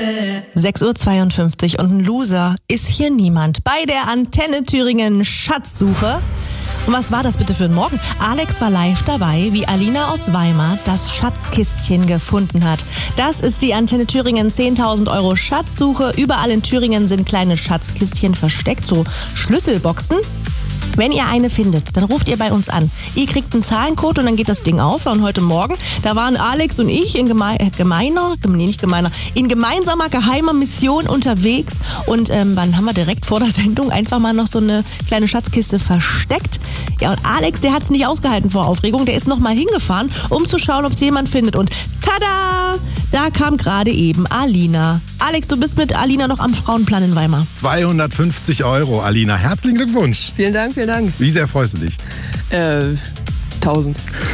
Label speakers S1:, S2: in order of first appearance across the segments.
S1: 6:52 Uhr und ein Loser ist hier niemand bei der Antenne Thüringen Schatzsuche. Und was war das bitte für ein Morgen? Alex war live dabei, wie Alina aus Weimar das Schatzkistchen gefunden hat. Das ist die Antenne Thüringen 10.000 € Schatzsuche. Überall in Thüringen sind kleine Schatzkistchen versteckt, so Schlüsselboxen. Wenn ihr eine findet, dann ruft ihr bei uns an. Ihr kriegt einen Zahlencode und dann geht das Ding auf. Und heute Morgen, da waren Alex und ich in gemeinsamer geheimer Mission unterwegs. Und dann haben wir direkt vor der Sendung einfach mal noch so eine kleine Schatzkiste versteckt. Ja, und Alex, der hat es nicht ausgehalten vor Aufregung. Der ist nochmal hingefahren, um zu schauen, ob es jemand findet. Und tada! Da kam gerade eben Alina. Alex, du bist mit Alina noch am Frauenplan in Weimar.
S2: 250 €, Alina. Herzlichen Glückwunsch.
S3: Vielen Dank, vielen Dank.
S2: Wie sehr freust du dich?
S3: 1000.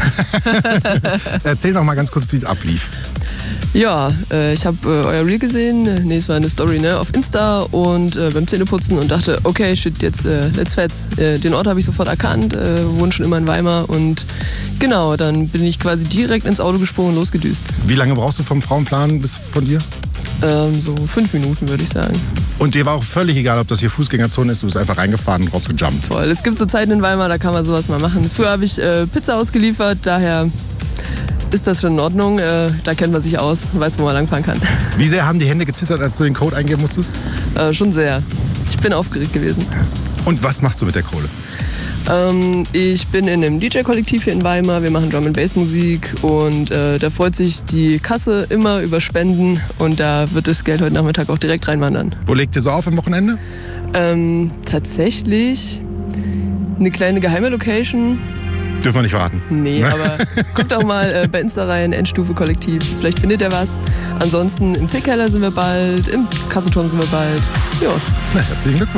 S2: Erzähl noch mal ganz kurz, wie es ablief.
S3: Ja, ich habe euer Reel gesehen, es war eine Story auf Insta und beim Zähneputzen und dachte, okay, shit, jetzt let's fetz. Den Ort habe ich sofort erkannt, wohne schon immer in Weimar und genau, dann bin ich quasi direkt ins Auto gesprungen und losgedüst.
S2: Wie lange brauchst du vom Frauenplan bis von dir?
S3: So 5 Minuten, würde ich sagen.
S2: Und dir war auch völlig egal, ob das hier Fußgängerzone ist, du bist einfach reingefahren und rausgejumpt.
S3: Voll, es gibt so Zeiten in Weimar, da kann man sowas mal machen. Früher habe ich Pizza ausgeliefert, daher ist das schon in Ordnung. Da kennt man sich aus, weiß, wo man langfahren kann.
S2: Wie sehr haben die Hände gezittert, als du den Code eingeben musstest?
S3: Schon sehr. Ich bin aufgeregt gewesen.
S2: Und was machst du mit der Kohle?
S3: Ich bin in einem DJ-Kollektiv hier in Weimar. Wir machen Drum-and-Bass-Musik und da freut sich die Kasse immer über Spenden und da wird das Geld heute Nachmittag auch direkt reinwandern.
S2: Wo legt ihr so auf am Wochenende?
S3: Tatsächlich eine kleine geheime Location.
S2: Dürfen wir nicht verraten.
S3: Nee, aber guckt auch mal bei Insta rein, Endstufe Kollektiv. Vielleicht findet ihr was. Ansonsten im C-Keller sind wir bald, im Kasseturm sind wir bald. Ja.
S2: Na, herzlichen Glückwunsch.